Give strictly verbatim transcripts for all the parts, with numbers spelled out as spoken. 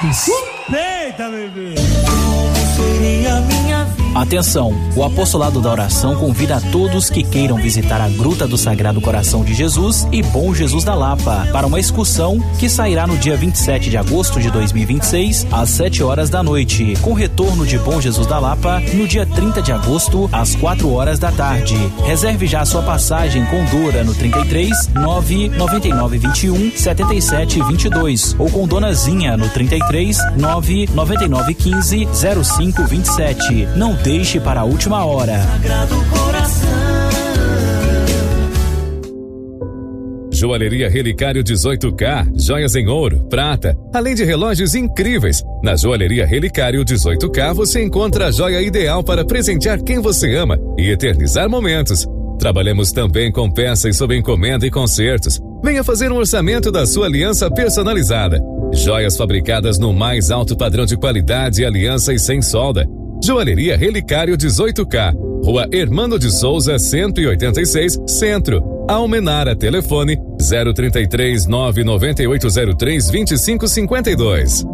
Eita, bebê! Como seria minha vida? Atenção, o Apostolado da Oração convida a todos que queiram visitar a Gruta do Sagrado Coração de Jesus e Bom Jesus da Lapa para uma excursão que sairá no dia vinte e sete de agosto de dois mil e vinte e seis às sete horas da noite, com retorno de Bom Jesus da Lapa no dia trinta de agosto às quatro horas da tarde. Reserve já sua passagem com Dora no trinta e três, nove nove nove vinte e um, setenta e sete vinte e dois ou com Dona Zinha no trinta e três, nove nove nove quinze, zero cinco vinte e sete. Não deixe para a última hora. Sagrado Coração. Joalheria Relicário dezoito K, joias em ouro, prata, além de relógios incríveis. Na Joalheria Relicário dezoito K você encontra a joia ideal para presentear quem você ama e eternizar momentos. Trabalhamos também com peças sob encomenda e concertos. Venha fazer um orçamento da sua aliança personalizada. Joias fabricadas no mais alto padrão de qualidade, aliança e sem solda. Joalheria Relicário dezoito K, Rua Hermano de Souza, cento e oitenta e seis, Centro. Almenara, telefone zero trinta e três, nove nove oito zero três, vinte e cinco cinquenta e dois.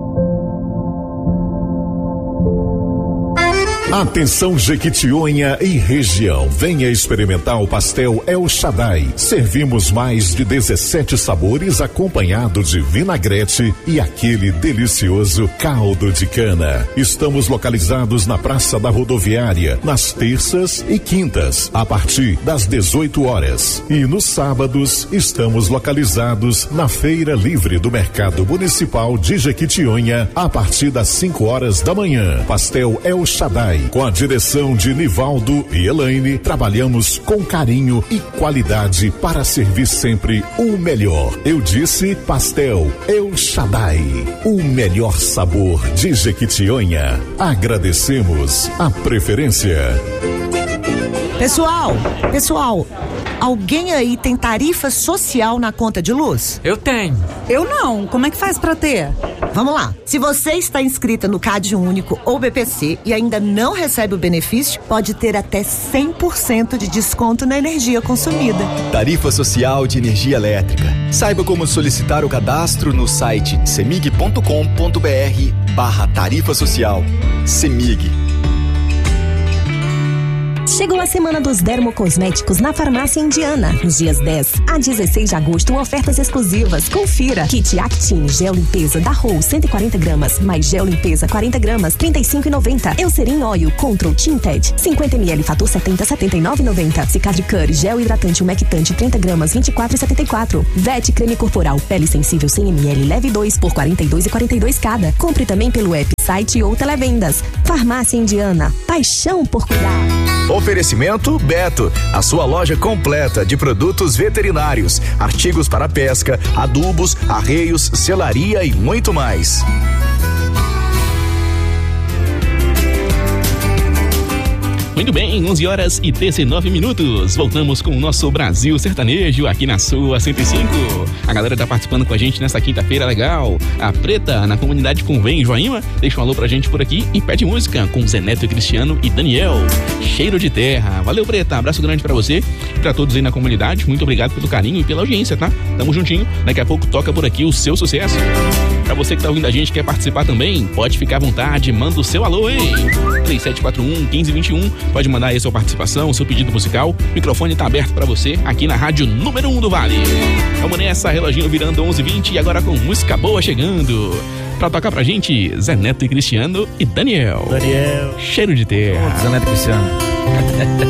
Atenção Jequitinhonha e região, venha experimentar o pastel El Shaddai. Servimos mais de dezessete sabores acompanhado de vinagrete e aquele delicioso caldo de cana. Estamos localizados na Praça da Rodoviária, nas terças e quintas, a partir das dezoito horas. E nos sábados estamos localizados na Feira Livre do Mercado Municipal de Jequitinhonha, a partir das cinco horas da manhã. Pastel El Shaddai. Com a direção de Nivaldo e Elaine, trabalhamos com carinho e qualidade para servir sempre o melhor. Eu disse Pastel El Shaddai, o melhor sabor de Jequitinhonha. Agradecemos a preferência. Pessoal, pessoal, alguém aí tem tarifa social na conta de luz? Eu tenho. Eu não. Como é que faz pra ter? Vamos lá. Se você está inscrita no Cade Único ou B P C e ainda não recebe o benefício, pode ter até cem por cento de desconto na energia consumida. Tarifa Social de Energia Elétrica. Saiba como solicitar o cadastro no site semig ponto com ponto br barra tarifa social. Semig. Chegou a semana dos dermocosméticos na Farmácia Indiana. Nos dias dez a dezesseis de agosto, ofertas exclusivas. Confira. Kit Actin Gel Limpeza da Rose cento e quarenta gramas, mais Gel Limpeza quarenta gramas, trinta e cinco reais e noventa centavos. Eucerin Oil Control Tinted cinquenta mililitros, fator setenta, setenta e nove reais e noventa centavos. Cicad Cure Gel Hidratante Umectante trinta gramas, vinte e quatro reais e setenta e quatro centavos. Vet Creme Corporal Pele Sensível cem mililitros, leve dois por quarenta e dois reais e quarenta e dois centavos cada. Compre também pelo app, site ou televendas. Farmácia Indiana. Paixão por cuidar. Oferecimento Beto, a sua loja completa de produtos veterinários, artigos para pesca, adubos, arreios, selaria e muito mais. Muito bem, onze horas e dezenove minutos. Voltamos com o nosso Brasil Sertanejo aqui na sua cento e cinco. A galera tá participando com a gente nessa quinta-feira legal. A Preta, na comunidade Convém Joaíma, deixa um alô pra gente por aqui e pede música com Zé Neto e Cristiano e Daniel. Cheiro de terra. Valeu, Preta. Abraço grande pra você e pra todos aí na comunidade. Muito obrigado pelo carinho e pela audiência, tá? Tamo juntinho. Daqui a pouco toca por aqui o seu sucesso. Pra você que tá ouvindo a gente e quer participar também, pode ficar à vontade, manda o seu alô, hein? três sete quatro um, um cinco dois um. Pode mandar aí a sua participação, seu pedido musical. O microfone tá aberto pra você aqui na rádio número um do Vale. Vamos nessa, reloginho virando onze e vinte e agora com música boa chegando. Pra tocar pra gente, Zé Neto e Cristiano e Daniel. Daniel. Cheiro de terra. Zé Neto e Cristiano.